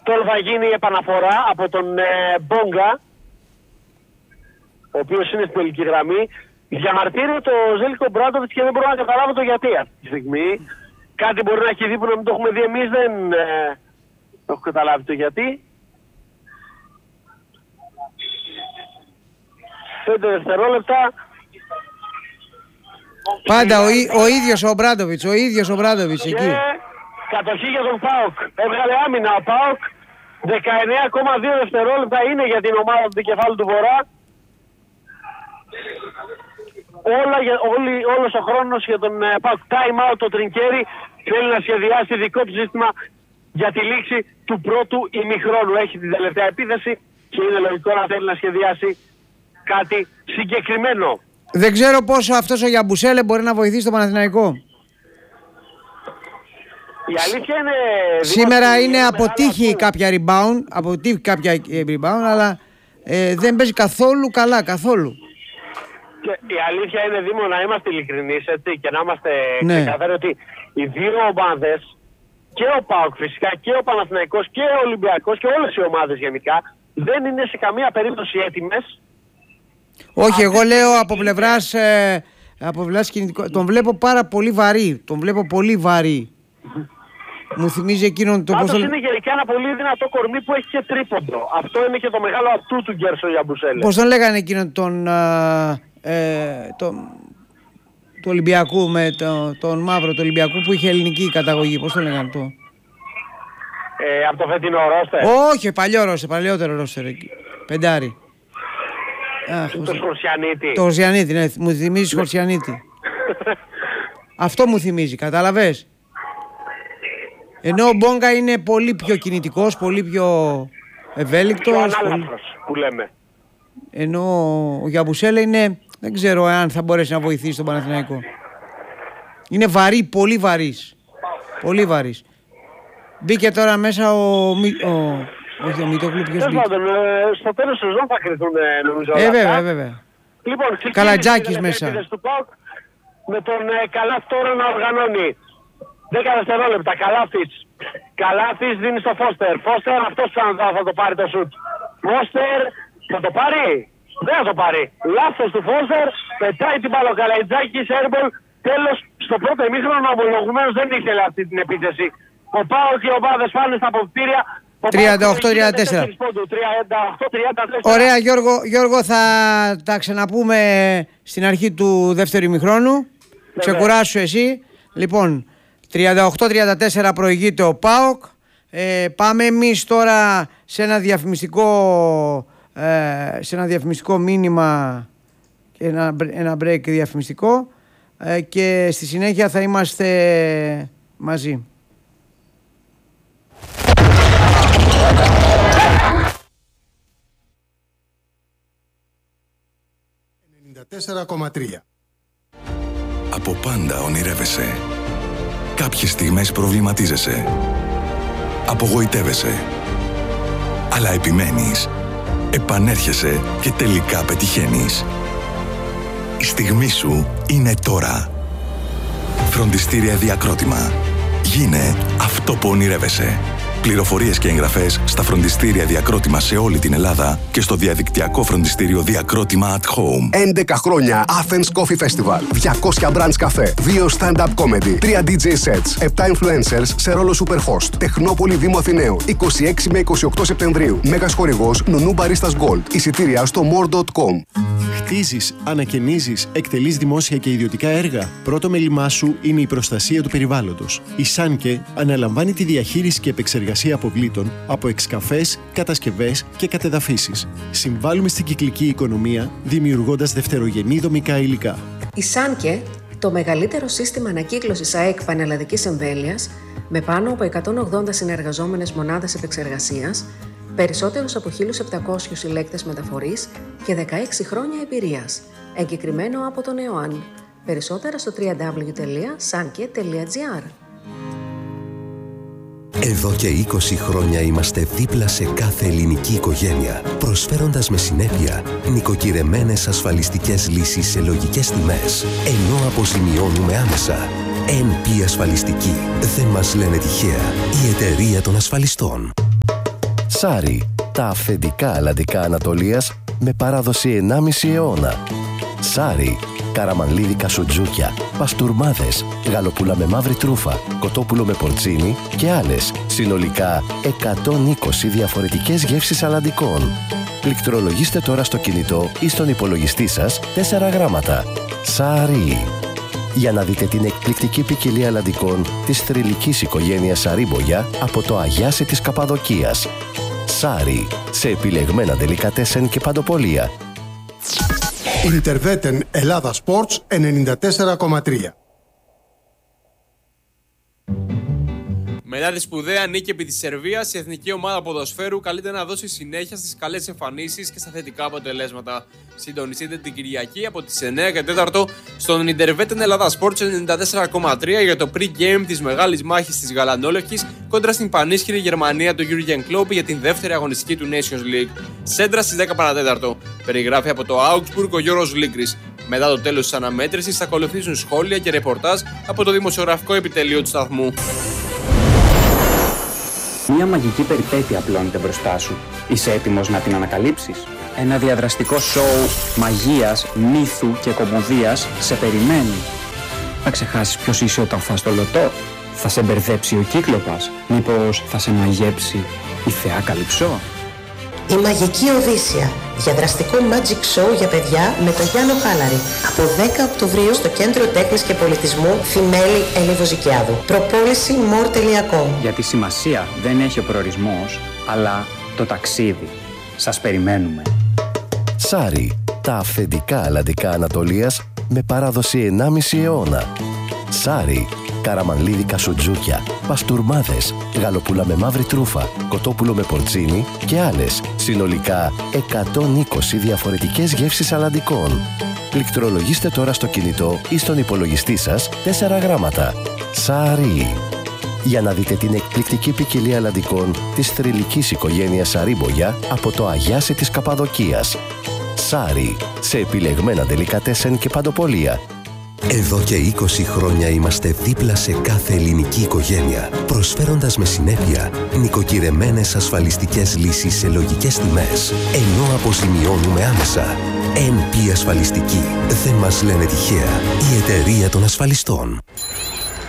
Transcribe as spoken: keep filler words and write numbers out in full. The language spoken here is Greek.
τώρα θα γίνει η επαναφορά από τον ε, Μπόγκα, ο οποίος είναι στην τελική γραμμή. Διαμαρτύρει το Ζέλικο Μπράντοβιτς και δεν μπορώ να καταλάβω το γιατί αυτή τη στιγμή. Κάτι μπορεί να έχει δει που να μην το έχουμε δει εμείς, δεν ε, έχω καταλάβει το γιατί. Πέντε δευτερόλεπτα. Πάντα ο, ο ίδιος ο Μπράντοβιτς, ο ίδιος ο Μπράντοβιτς εκεί. Και κατοχή για τον ΠΑΟΚ. Έβγαλε άμυνα ο ΠΑΟΚ. δεκαεννέα κόμμα δύο δευτερόλεπτα είναι για την ομάδα του Δικεφάλου του Βορρά. Όλα, όλη, όλος ο χρόνος για τον ΠΑΟΚ. Time out το Τρινκέρι. Θέλει να σχεδιάσει δικό του σύστημα για τη λήξη του πρώτου ημιχρόνου. Έχει την τελευταία επίθεση και είναι λογικό να θέλει να σχεδιάσει κάτι συγκεκριμένο. Δεν ξέρω πόσο αυτός ο Γιαμπουσέλε μπορεί να βοηθήσει τον Παναθηναϊκό. Η αλήθεια είναι... Σήμερα είναι αποτύχει κάποια rebound, αποτύχει κάποια rebound, αλλά ε, δεν παίζει καθόλου καλά, καθόλου. Και η αλήθεια είναι, Δήμο, να είμαστε ειλικρινείς, έτσι, και να είμαστε ναι. ξεκαθαροί ότι οι δύο ομάδες, και ο ΠΑΟΚ φυσικά και ο Παναθηναϊκός και ο Ολυμπιακός και όλες οι ομάδες γενικά, δεν είναι σε καμία περίπτωση έτοιμες. Όχι, εγώ λέω από πλευράς, ε, από πλευράς κινητικό, τον βλέπω πάρα πολύ βαρύ, τον βλέπω πολύ βαρύ. Μου θυμίζει εκείνον το... Πάντως πώς το... είναι γενικά ένα πολύ δυνατό κορμί που έχει και τρίποντο. Αυτό είναι και το μεγάλο ατού του Γκέρσον Γιαμπουσέλε. Πώς τον λέγανε εκείνον τον... Ε, τον του Ολυμπιακού με το, τον μαύρο του Ολυμπιακού που είχε ελληνική καταγωγή. Πώς τον λέγανε το... Ε, από το φετινό ρόστερ. Όχι, παλιό ρόστερ, παλιότερο ρόστερ εκεί. Πεντάρι. Αχ, το Σχορσιανίτη. Το Σχορσιανίτη, ναι, μου θυμίζει Σχορσιανίτη. Αυτό μου θυμίζει, κατάλαβες. Ενώ ο Μπόγκα είναι πολύ πιο κινητικός, πολύ πιο ευέλικτος. Πιο ανάλαφρος πολύ... που λέμε. Ενώ ο Γιαμπουσέλε είναι, δεν ξέρω αν θα μπορέσει να βοηθήσει τον Παναθηναϊκό. Είναι βαρύ, πολύ βαρύς. Πολύ βαρύς. Μπήκε τώρα μέσα ο... ο... Όχι, ο Μητόκλου, ποιος μπήκε. Στο τέλος του σεζόν θα κρυθούν, νομίζω. Ε, βέβαια, βέβαια. Λοιπόν, Καλατζάκης μέσα. Με τον ε, Καλάθι τώρα να οργανώνει. δέκα δευτερόλεπτα. Καλάθις. Καλάθις δίνει στο Φώστερ. Φώστερ, αυτός θα, θα το πάρει το σουτ. Φώστερ, θα το πάρει. Δεν θα το πάρει. Λάθος του Φώστερ. Πετάει την μπάλα ο Καλατζάκης. Airball. Τέλος, στο πρώτο ημίχρονο ομολογουμένως δεν ήθελε αυτή την επίθεση. Ο Πάοκ και οι ομάδες πάνε στα αποδυτήρια. τριάντα οκτώ τριάντα τέσσερα. Ωραία, Γιώργο, Γιώργο, θα τα ξαναπούμε στην αρχή του δεύτερου ημιχρόνου. Ξεκουράσου εσύ. Λοιπόν, τριάντα οκτώ τριάντα τέσσερα προηγείται ο ΠΑΟΚ. Ε, πάμε εμείς τώρα σε ένα διαφημιστικό, ε, σε ένα διαφημιστικό μήνυμα, ένα, ένα break διαφημιστικό ε, και στη συνέχεια θα είμαστε μαζί. ενενήντα τέσσερα κόμμα τρία. Από πάντα ονειρεύεσαι. Κάποιες στιγμές προβληματίζεσαι. Απογοητεύεσαι. Αλλά επιμένεις. Επανέρχεσαι και τελικά πετυχαίνεις. Η στιγμή σου είναι τώρα. Φροντιστήρια Διακρότημα. Γίνε αυτό που ονειρεύεσαι. Πληροφορίες και εγγραφές στα φροντιστήρια Διακρότημα σε όλη την Ελλάδα και στο διαδικτυακό φροντιστήριο Διακρότημα at Home. έντεκα χρόνια Athens Coffee Festival. διακόσια brands καφέ. δύο stand-up comedy. τρία ντι τζέι sets. επτά influencers σε ρόλο superhost. Τεχνόπολη Δήμου Αθηναίου. είκοσι έξι με είκοσι οκτώ Σεπτεμβρίου. Μέγας χορηγός Νουνού Baristas Gold. Εισιτήρια στο more τελεία com. Χτίζεις, ανακαινίζεις, εκτελείς δημόσια και ιδιωτικά έργα. Πρώτο μέλημά σου είναι η προστασία του περιβάλλοντος. Η Σάνκε αναλαμβάνει τη διαχείριση και επεξεργασία αποβλήτων από εξκαφές, κατασκευές και κατεδαφίσεις. Συμβάλλουμε στην κυκλική οικονομία, δημιουργώντας δευτερογενή δομικά υλικά. Η Σάνκε, το μεγαλύτερο σύστημα ανακύκλωσης ΑΕΚ πανελλαδικής εμβέλειας, με πάνω από εκατόν ογδόντα συνεργαζόμενες μονάδες επεξεργασίας, περισσότερους από χίλιους επτακόσιους συλλέκτες μεταφορής και δεκαέξι χρόνια εμπειρίας. Εγκεκριμένο από τον ΕΟΑΝ. Περισσότερα στο double-u double-u double-u τελεία sanke τελεία gr. Εδώ και είκοσι χρόνια είμαστε δίπλα σε κάθε ελληνική οικογένεια, προσφέροντας με συνέπεια νοικοκυρεμένες ασφαλιστικές λύσεις σε λογικές τιμές, ενώ αποζημιώνουμε άμεσα. εν πι Ασφαλιστική. Δεν μας λένε τυχαία. Η εταιρεία των ασφαλιστών. Σάρι, τα αυθεντικά αλλαντικά Ανατολίας με παράδοση ενάμιση αιώνα. Σάρι, καραμανλίδικα σουτζούκια, παστουρμάδες, γαλοπούλα με μαύρη τρούφα, κοτόπουλο με πορτσίνι και άλλες, συνολικά εκατόν είκοσι διαφορετικές γεύσεις αλλαντικών. Πληκτρολογήστε τώρα στο κινητό ή στον υπολογιστή σας τέσσερα γράμματα. Σάρι. Για να δείτε την εκπληκτική ποικιλία αλλαντικών της θρυλικής οικογένειας Σαρίμπογια από το Αγιάσι της Καπαδοκίας. Σάρι, σε επιλεγμένα ντελικατέσεν και παντοπολία. Ιντερβέτεν Ελλάδα Sports ενενήντα τέσσερα κόμμα τρία. Μετά τη σπουδαία νίκη επί της Σερβίας, η εθνική ομάδα ποδοσφαίρου καλείται να δώσει συνέχεια στις καλές εμφανίσεις και στα θετικά αποτελέσματα. Συντονιστείτε την Κυριακή από τις εννιά και τέσσερα στον Ιντερβέτεν Ελλάδα Sports ενενήντα τέσσερα κόμμα τρία για το pre-game της μεγάλης μάχης της Γαλανόλευκης κόντρα στην πανίσχυρη Γερμανία του Jurgen Klopp για την δεύτερη αγωνιστική του Nations League. Σέντρα στις δέκα παρά τέταρτο. Περιγράφει από το Augsburg ο Γιώργος Λίγκρης. Μετά το τέλος της αναμέτρησης θα ακολουθήσουν σχόλια και ρεπορτάζ από το δημοσιογραφικό επιτελείο του σταθμού. Μια μαγική περιπέτεια απλώνεται μπροστά σου. Είσαι έτοιμος να την ανακαλύψεις? Ένα διαδραστικό σοου μαγείας, μύθου και κομμωδίας σε περιμένει. Θα ξεχάσεις ποιος είσαι όταν φας το λωτό? Θα σε μπερδέψει ο Κύκλοπας? Μήπως θα σε μαγέψει η θεά Καλυψό? Η Μαγική Οδύσσεια. Διαδραστικό magic show για παιδιά με τον Γιάννο Χάλαρη. Από δέκα Οκτωβρίου στο Κέντρο Τέχνης και Πολιτισμού Θημέλη Ελιβοζικιάδου. Προπόληση more τελεία com. Γιατί σημασία δεν έχει ο προορισμός, αλλά το ταξίδι. Σας περιμένουμε. Σάρι, τα αυθεντικά αλλαντικά Ανατολίας με παράδοση ενάμιση αιώνα. Σάρι, καραμανλίδικα σουτζούκια, παστουρμάδες, γαλοπούλα με μαύρη τρούφα, κοτόπουλο με πορτσίνι και άλλες, συνολικά εκατόν είκοσι διαφορετικές γεύσεις αλλαντικών. Πληκτρολογήστε τώρα στο κινητό ή στον υπολογιστή σας τέσσερα γράμματα. Σάρι. Για να δείτε την εκπληκτική ποικιλία αλλαντικών της θρυλικής οικογένειας Σαρίμπογια από το Αγιάσι της Καπαδοκίας. Σάρι, σε επιλεγμένα ντελικατέσεν και παντοπολία. Εδώ και είκοσι χρόνια είμαστε δίπλα σε κάθε ελληνική οικογένεια, προσφέροντας με συνέπεια νοικοκυρεμένες ασφαλιστικές λύσεις σε λογικές τιμές, ενώ αποζημιώνουμε άμεσα. εν πι Ασφαλιστική. Δεν μας λένε τυχαία. Η εταιρεία των ασφαλιστών.